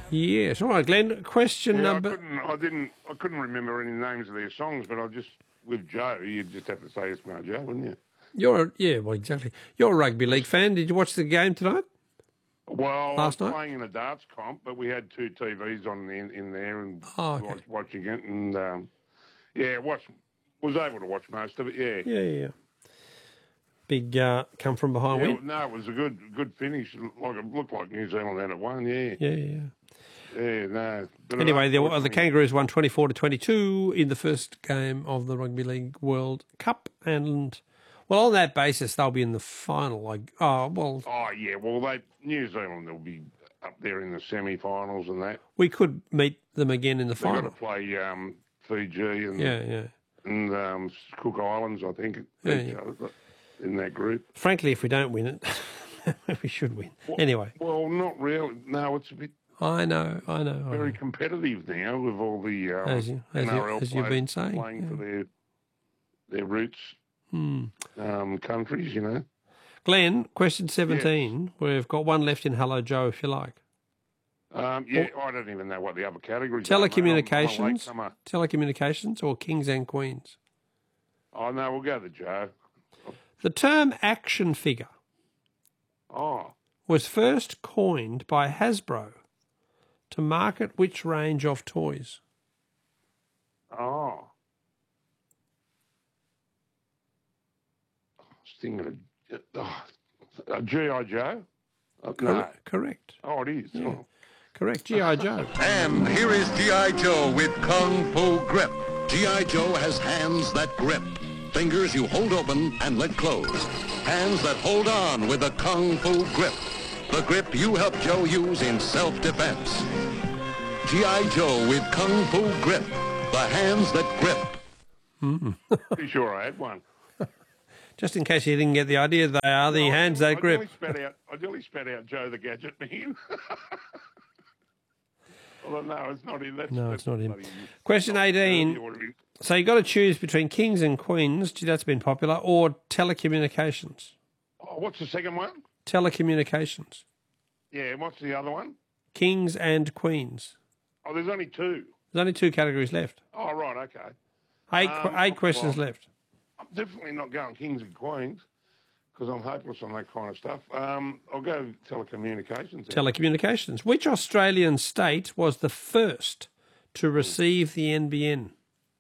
Yes. All right, Glenn. Question Yeah, number... I couldn't remember any names of their songs, but with Joe, you'd just have to say Eskimo Joe, wouldn't you? Well, exactly. You're a rugby league fan. Did you watch the game tonight? Well, Last I was night? playing in a darts comp, but we had two TVs on in there and Okay. watching it, and was able to watch most of it. Yeah. Yeah. Big come from behind win. No, it was a good finish. Like it looked like New Zealand had it won. Yeah. Yeah. No. But Anyway, the Kangaroos won 24-22 in the first game of the Rugby League World Cup, and well, on that basis, they'll be in the final. Oh yeah. Well, New Zealand will be up there in the semi-finals and that. We could meet them again in the They've final. got to play Fiji and and Cook Islands, I think, in that group. Frankly, if we don't win it, we should win. Anyway. Well, not really. No, it's a bit. I know. Very competitive now with all the as you've been saying, playing for their roots countries, you know. Glenn, question 17. Yes. We've got one left in Hello Joe, if you like. I don't even know what the other categories telecommunications, are. Telecommunications or kings and queens? Oh, no, we'll go to Joe. The term action figure was first coined by Hasbro to market which range of toys? Oh. I was thinking of G.I. Joe? No. Correct. Oh, it is. Yeah. Oh. Correct, G.I. Joe. And here is G.I. Joe with Kung Fu Grip. G.I. Joe has hands that grip. Fingers you hold open and let close. Hands that hold on with a Kung Fu Grip. The grip you help Joe use in self-defense. G.I. Joe with Kung Fu Grip. The hands that grip. Pretty sure I had one. Just in case you didn't get the idea, they are the hands that grip. I nearly spat out Joe the Gadget Man. Well, no, it's not him. It's not him. Question 18. So you've got to choose between kings and queens, that's been popular, or telecommunications. Oh, what's the second one? Telecommunications. Yeah, and what's the other one? Kings and queens. Oh, there's only two. There's only two categories left. Oh, right, okay. Eight questions left. I'm definitely not going kings and queens because I'm hopeless on that kind of stuff. I'll go telecommunications. Telecommunications. Which Australian state was the first to receive the NBN?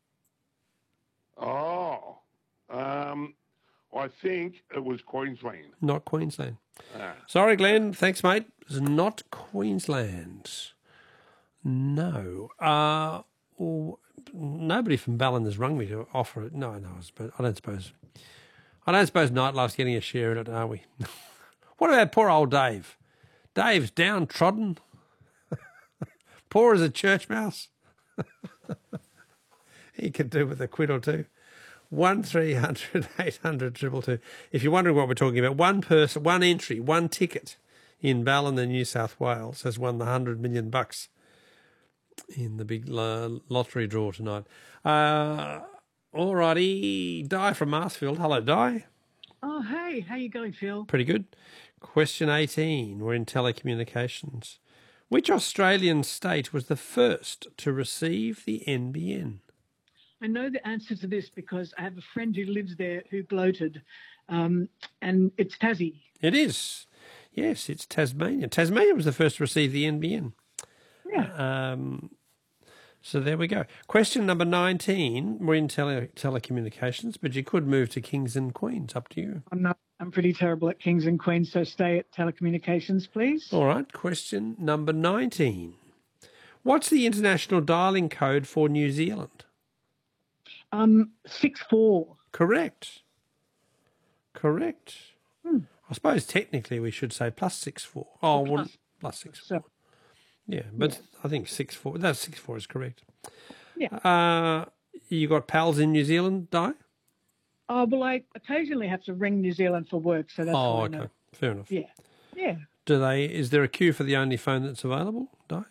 Oh, I think it was Queensland. Not Queensland. Sorry, Glenn. Thanks, mate. It's not Queensland. No. Nobody from Ballin has rung me to offer it. No, I don't suppose Nightlife's getting a share in it, are we? What about poor old Dave? Dave's downtrodden. Poor as a church mouse. He could do with a quid or two. 1300 800 222. If you're wondering what we're talking about, one person, one entry, one ticket in Ballina, New South Wales has won the $100 million in the big lottery draw tonight. All righty, Di from Marsfield. Hello, Di. Oh, hey. How you going, Phil? Pretty good. Question 18. We're in telecommunications. Which Australian state was the first to receive the NBN? I know the answer to this because I have a friend who lives there who gloated, and it's Tassie. It is. Yes, it's Tasmania. Tasmania was the first to receive the NBN. Yeah. So there we go. Question number 19. We're in telecommunications, but you could move to kings and queens. Up to you. I'm pretty terrible at kings and queens, so stay at telecommunications, please. All right. Question number 19. What's the international dialing code for New Zealand? 64. Correct. I suppose technically we should say +64. Oh, well, +64. So, yeah, but I think 64. That 64 is correct. Yeah. You got pals in New Zealand, Di? Oh, well, I occasionally have to ring New Zealand for work, so that's how I okay. know. Fair enough. Yeah. Is there a queue for the only phone that's available, Di?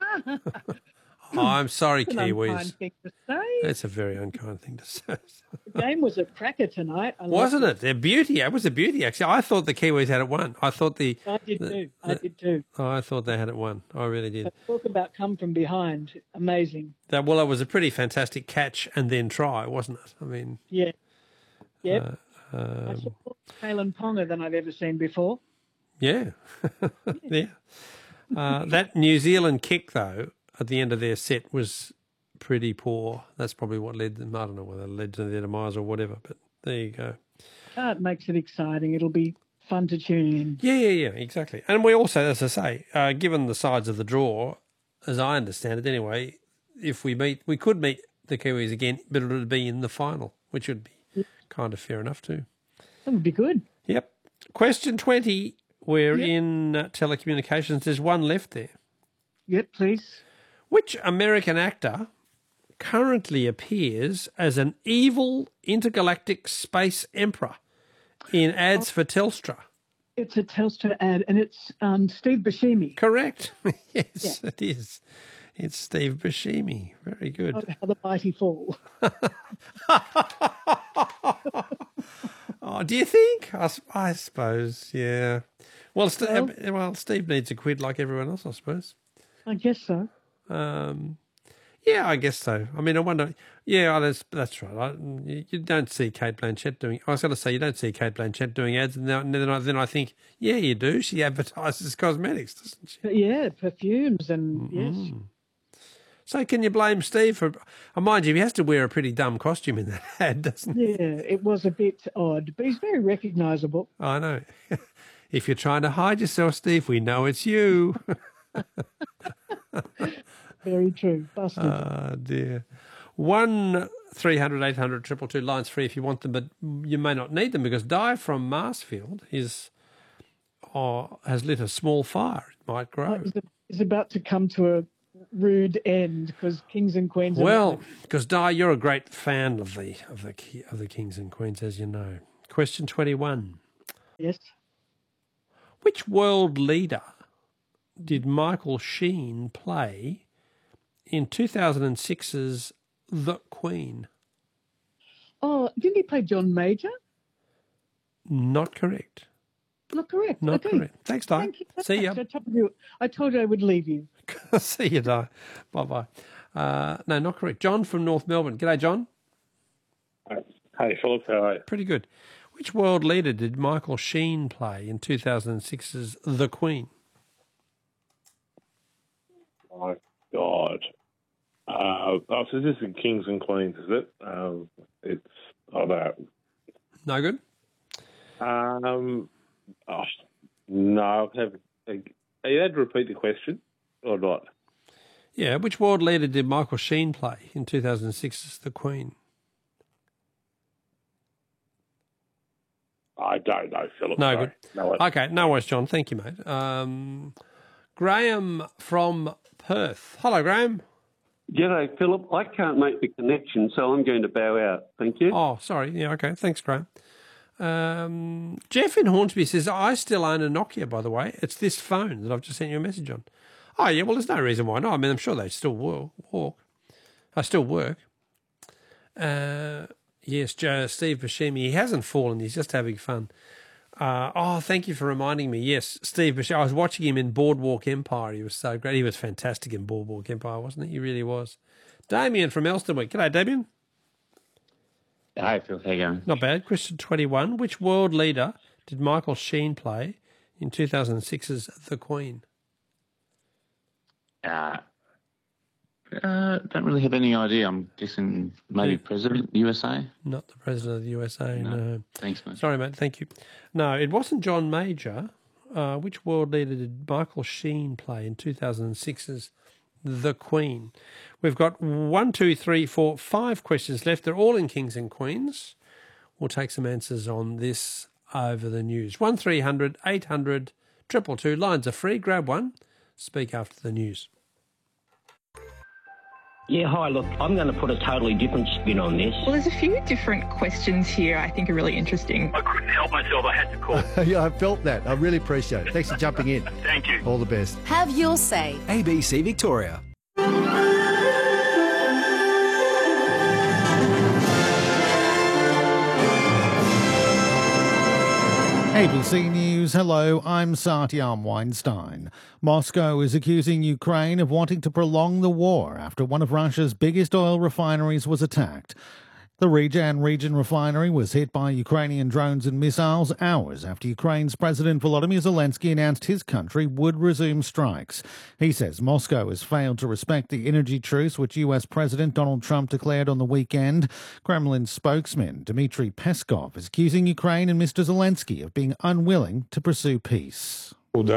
I'm sorry, It's an Kiwis. unkind thing to say. That's a very unkind thing to say. game was a cracker tonight. Wasn't it? They're beauty. It was a beauty, actually. I thought the Kiwis had it won. I thought I did too. Oh, I thought they had it won. I really did. But talk about come from behind. Amazing. It was a pretty fantastic catch and then try, wasn't it? I mean... Yeah. Yep. I saw more Kalen Ponga than I've ever seen before. Yeah. Yeah. That New Zealand kick, though, at the end of their set was pretty poor. That's probably what led them. I don't know whether it led to their demise or whatever, but there you go. It makes it exciting. It'll be fun to tune in. Yeah, exactly. And we also, as I say, given the sides of the draw, as I understand it anyway, if we could meet the Kiwis again, but it would be in the final, which would be kind of fair enough too. That would be good. Yep. Question 20. We're in telecommunications. There's one left there. Yep, please. Which American actor currently appears as an evil intergalactic space emperor in ads for Telstra? It's a Telstra ad, and it's Steve Buscemi. Correct. Yes, it is. It's Steve Buscemi. Very good. How the mighty fall. Oh, do you think? I suppose, yeah. Well, Steve needs a quid like everyone else, I suppose. I guess so. Yeah, I guess so. I mean, I wonder. Yeah, that's right. You don't see Kate Blanchett doing. I was going to say you don't see Kate Blanchett doing ads, and then I think, yeah, you do. She advertises cosmetics, doesn't she? Yeah, perfumes and yes. So can you blame Steve for? Mind you, he has to wear a pretty dumb costume in that ad, doesn't he? Yeah, it was a bit odd, but he's very recognisable. I know. If you're trying to hide yourself, Steve, we know it's you. Very true. Busted. Oh, dear. 1-300-800-222, lines free if you want them, but you may not need them because Di from Marsfield has lit a small fire. It might grow. Is about to come to a rude end because Kings and Queens. Well, because Di, you're a great fan of the Kings and Queens, as you know. Question 21. Yes. Which world leader did Michael Sheen play in 2006's The Queen? Oh, didn't he play John Major? Not correct. Not correct. Not correct. Thanks, Di. Thank you. See ya. I told you I would leave you. See you, Di. Bye-bye. No, not correct. John from North Melbourne. G'day, John. Hey, Philip. How are you? Pretty good. Which world leader did Michael Sheen play in 2006's The Queen? My God. So this is Kings and Queens, is it? It's, I don't know. No good? No. Are you allowed to repeat the question or not? Yeah, which world leader did Michael Sheen play in 2006's The Queen? I don't know, Philip. No Sorry. good. No, Okay, no worries, John. Thank you, mate. Graham from Perth. Hello, Graham. G'day, Philip. I can't make the connection, so I'm going to bow out. Thank you. Oh, sorry. Yeah, okay. Thanks, Graham. Jeff in Hornsby says, I still own a Nokia, by the way. It's this phone that I've just sent you a message on. Oh, yeah, well, there's no reason why not. I mean, I'm sure they still work. Yes, Steve Buscemi, he hasn't fallen. He's just having fun. Thank you for reminding me. Yes, Steve Buscemi. I was watching him in Boardwalk Empire. He was so great. He was fantastic in Boardwalk Empire, wasn't he? He really was. Damien from Elstonwick. G'day, Damien. Hi, Phil. How you going? Not bad. Question 21. Which world leader did Michael Sheen play in 2006's The Queen? Don't really have any idea. I'm guessing maybe President USA? Not the President of the USA, no. Thanks, mate. Sorry, mate. Thank you. No, it wasn't John Major. Which world leader did Michael Sheen play in 2006's The Queen? We've got 1, 2, 3, 4, 5 questions left. They're all in Kings and Queens. We'll take some answers on this over the news. 1300 800 222. Lines are free. Grab one. Speak after the news. Yeah, hi, look, I'm going to put a totally different spin on this. Well, there's a few different questions here I think are really interesting. I couldn't help myself. I had to call. Yeah, I felt that. I really appreciate it. Thanks for jumping in. Thank you. All the best. Have your say. ABC Victoria. ABC News, hello, I'm Satyam Weinstein. Moscow is accusing Ukraine of wanting to prolong the war after one of Russia's biggest oil refineries was attacked. The Rezhan region refinery was hit by Ukrainian drones and missiles hours after Ukraine's President Volodymyr Zelensky announced his country would resume strikes. He says Moscow has failed to respect the energy truce which US President Donald Trump declared on the weekend. Kremlin spokesman Dmitry Peskov is accusing Ukraine and Mr. Zelensky of being unwilling to pursue peace.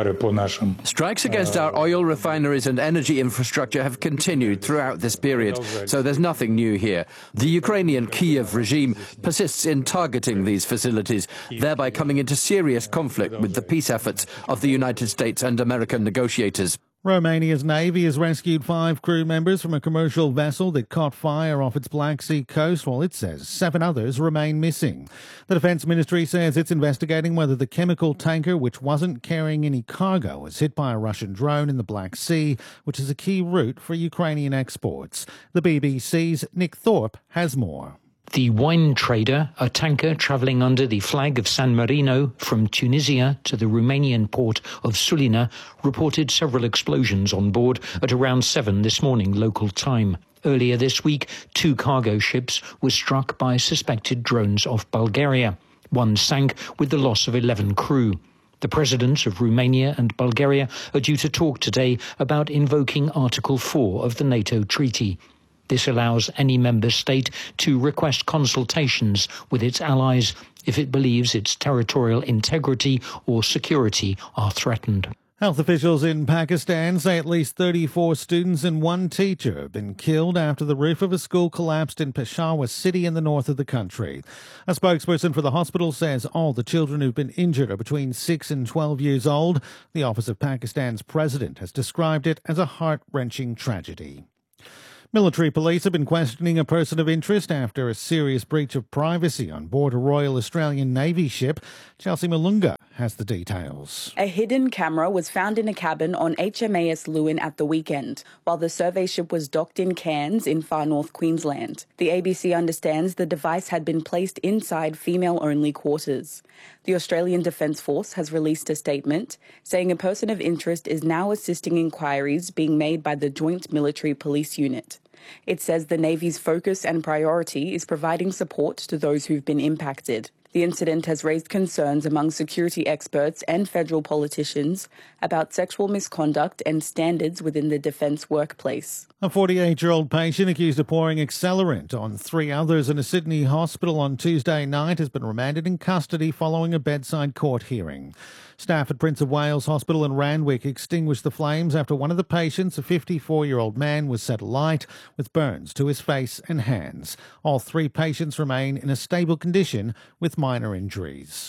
Strikes against our oil refineries and energy infrastructure have continued throughout this period, so there's nothing new here. The Ukrainian Kiev regime persists in targeting these facilities, thereby coming into serious conflict with the peace efforts of the United States and American negotiators. Romania's Navy has rescued 5 crew members from a commercial vessel that caught fire off its Black Sea coast, while it says 7 others remain missing. The Defence Ministry says it's investigating whether the chemical tanker, which wasn't carrying any cargo, was hit by a Russian drone in the Black Sea, which is a key route for Ukrainian exports. The BBC's Nick Thorpe has more. The Wine Trader, a tanker travelling under the flag of San Marino from Tunisia to the Romanian port of Sulina, reported several explosions on board at around 7 this morning local time. Earlier this week, 2 cargo ships were struck by suspected drones off Bulgaria. One sank with the loss of 11 crew. The presidents of Romania and Bulgaria are due to talk today about invoking Article 4 of the NATO treaty. This allows any member state to request consultations with its allies if it believes its territorial integrity or security are threatened. Health officials in Pakistan say at least 34 students and 1 teacher have been killed after the roof of a school collapsed in Peshawar city in the north of the country. A spokesperson for the hospital says all the children who've been injured are between 6 and 12 years old. The office of Pakistan's president has described it as a heart-wrenching tragedy. Military police have been questioning a person of interest after a serious breach of privacy on board a Royal Australian Navy ship. Chelsea Malunga has the details. A hidden camera was found in a cabin on HMAS Lewin at the weekend, while the survey ship was docked in Cairns in far north Queensland. The ABC understands the device had been placed inside female-only quarters. The Australian Defence Force has released a statement saying a person of interest is now assisting inquiries being made by the Joint Military Police Unit. It says the Navy's focus and priority is providing support to those who've been impacted. The incident has raised concerns among security experts and federal politicians about sexual misconduct and standards within the defence workplace. A 48-year-old patient accused of pouring accelerant on 3 others in a Sydney hospital on Tuesday night has been remanded in custody following a bedside court hearing. Staff at Prince of Wales Hospital in Randwick extinguished the flames after one of the patients, a 54-year-old man, was set alight with burns to his face and hands. All 3 patients remain in a stable condition with minor injuries.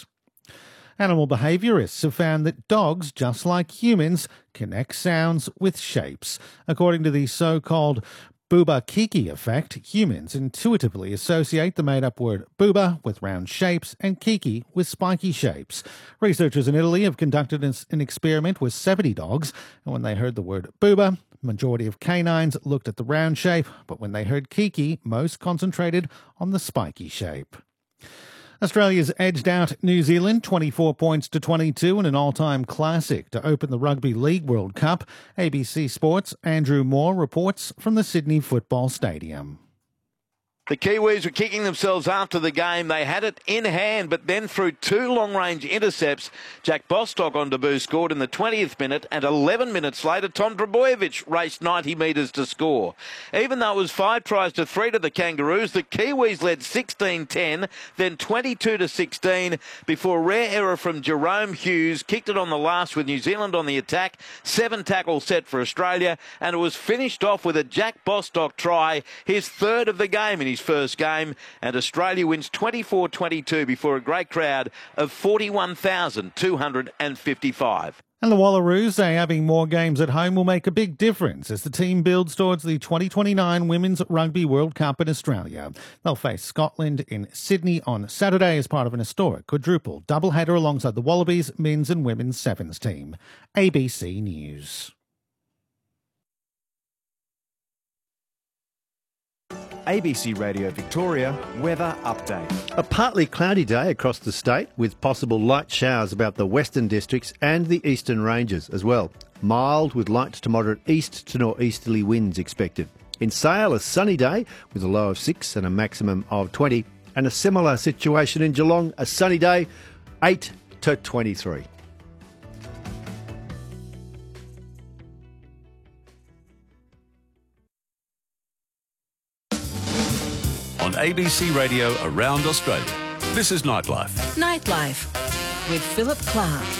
Animal behaviourists have found that dogs, just like humans, connect sounds with shapes. According to the so-called Booba-Kiki effect, humans intuitively associate the made-up word booba with round shapes and kiki with spiky shapes. Researchers in Italy have conducted an experiment with 70 dogs, and when they heard the word booba, the majority of canines looked at the round shape, but when they heard kiki, most concentrated on the spiky shape. Australia's edged out New Zealand 24 points to 22 in an all-time classic to open the Rugby League World Cup. ABC Sports' Andrew Moore reports from the Sydney Football Stadium. The Kiwis were kicking themselves after the game. They had it in hand, but then through 2 long-range intercepts, Jack Bostock on debut scored in the 20th minute, and 11 minutes later, Tom Trbojevic raced 90 metres to score. Even though it was 5 tries to 3 to the Kangaroos, the Kiwis led 16-10, then 22-16, before a rare error from Jerome Hughes kicked it on the last with New Zealand on the attack. 7 tackles set for Australia, and it was finished off with a Jack Bostock try, his 3rd of the game in his first game, and Australia wins 24-22 before a great crowd of 41,255. And the Wallaroos say having more games at home will make a big difference as the team builds towards the 2029 Women's Rugby World Cup in Australia. They'll face Scotland in Sydney on Saturday as part of an historic quadruple doubleheader alongside the Wallabies men's and women's sevens team. ABC News. ABC Radio Victoria weather update. A partly cloudy day across the state with possible light showers about the western districts and the eastern ranges as well. Mild with light to moderate east to northeasterly winds expected. In Sale, a sunny day with a low of 6 and a maximum of 20. And a similar situation in Geelong, a sunny day, 8 to 23. On ABC Radio around Australia, this is Nightlife. Nightlife with Philip Clark.